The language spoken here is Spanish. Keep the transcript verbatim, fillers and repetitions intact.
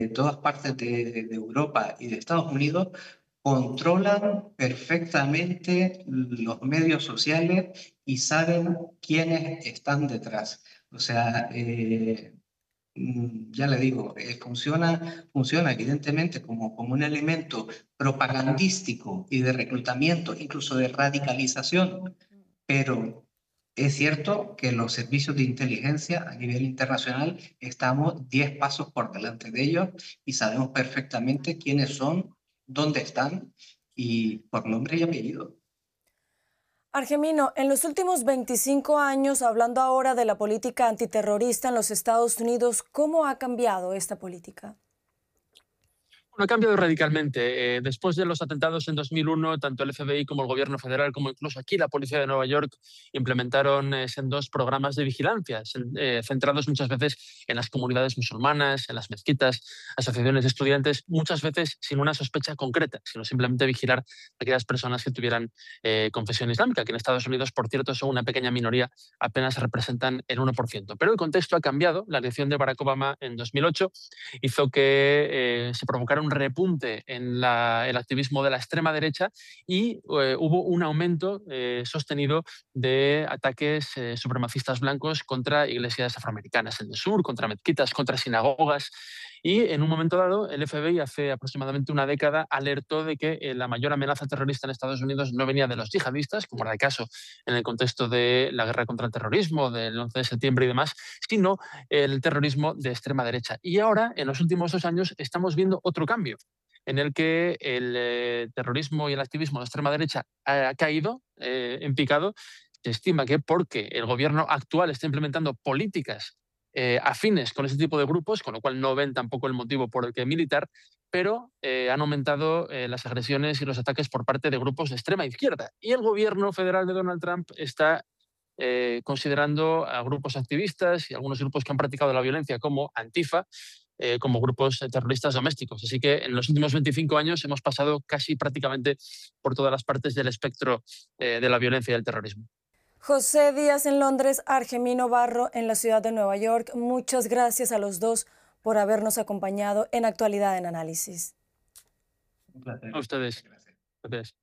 de todas partes de, de Europa y de Estados Unidos controlan perfectamente los medios sociales y saben quiénes están detrás. O sea, eh, mm, ya le digo, eh, funciona, funciona evidentemente como, como un elemento propagandístico y de reclutamiento, incluso de radicalización, pero es cierto que los servicios de inteligencia a nivel internacional estamos diez pasos por delante de ellos y sabemos perfectamente quiénes son, dónde están y por nombre y apellido. Argemino, en los últimos veinticinco años, hablando ahora de la política antiterrorista en los Estados Unidos, ¿cómo ha cambiado esta política? Bueno, ha cambiado radicalmente. Eh, después de los atentados en dos mil uno, tanto el F B I como el Gobierno federal, como incluso aquí la Policía de Nueva York, implementaron eh, sendos programas de vigilancia, eh, centrados muchas veces en las comunidades musulmanas, en las mezquitas, asociaciones de estudiantes, muchas veces sin una sospecha concreta, sino simplemente vigilar a aquellas personas que tuvieran eh, confesión islámica, que en Estados Unidos, por cierto, son una pequeña minoría, apenas representan el uno por ciento. Pero el contexto ha cambiado. La elección de Barack Obama en dos mil ocho hizo que eh, se provocara un repunte en la, el activismo de la extrema derecha y eh, hubo un aumento eh, sostenido de ataques eh, supremacistas blancos contra iglesias afroamericanas en el sur, contra mezquitas, contra sinagogas. Y en un momento dado, el F B I, hace aproximadamente una década, alertó de que eh, la mayor amenaza terrorista en Estados Unidos no venía de los yihadistas, como era el caso en el contexto de la guerra contra el terrorismo, del once de septiembre y demás, sino el terrorismo de extrema derecha. Y ahora, en los últimos dos años, estamos viendo otro cambio en el que el eh, terrorismo y el activismo de extrema derecha ha caído eh, en picado. Se estima que porque el gobierno actual está implementando políticas eh, afines con ese tipo de grupos, con lo cual no ven tampoco el motivo por el que militar, pero eh, han aumentado eh, las agresiones y los ataques por parte de grupos de extrema izquierda. Y el gobierno federal de Donald Trump está eh, considerando a grupos activistas y algunos grupos que han practicado la violencia como Antifa, eh, como grupos terroristas domésticos. Así que en los últimos veinticinco años hemos pasado casi prácticamente por todas las partes del espectro eh, de la violencia y del terrorismo. José Díaz en Londres, Argemino Barro en la ciudad de Nueva York. Muchas gracias a los dos por habernos acompañado en Actualidad en Análisis. Un placer. A ustedes. Gracias. Gracias.